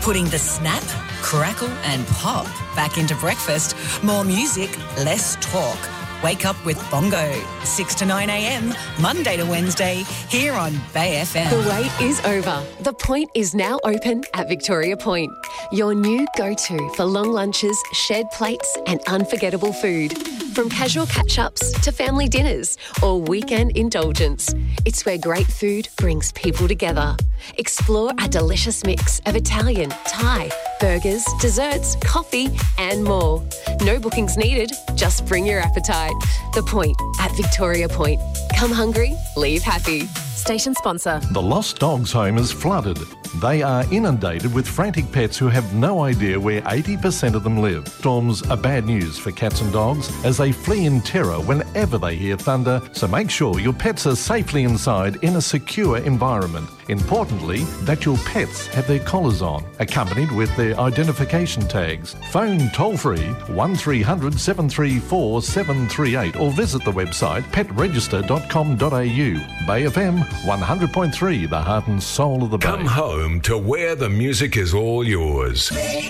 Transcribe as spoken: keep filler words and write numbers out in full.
Putting the snap, crackle and pop back into breakfast. More music, less talk. Wake up with Bongo, six to nine a.m, Monday to Wednesday, here on Bay F M. The wait is over. The Point is now open at Victoria Point. Your new go-to for long lunches, shared plates and unforgettable food. From casual catch-ups to family dinners or weekend indulgence, it's where great food brings people together. Explore a delicious mix of Italian, Thai, burgers, desserts, coffee and more. No bookings needed, just bring your appetite. The Point at Victoria Point. Come hungry, leave happy. Station sponsor. The Lost Dogs home is flooded. They are inundated with frantic pets who have no idea where eighty percent of them live. Storms are bad news for cats and dogs as they flee in terror whenever they hear thunder, so make sure your pets are safely inside in a secure environment. Importantly, that your pets have their collars on, accompanied with their identification tags. Phone toll-free one three hundred seven three four seven three eight or visit the website pet register dot com dot a u. Bay F M one hundred point three, the heart and soul of the Bay. Come home to where the music is all yours.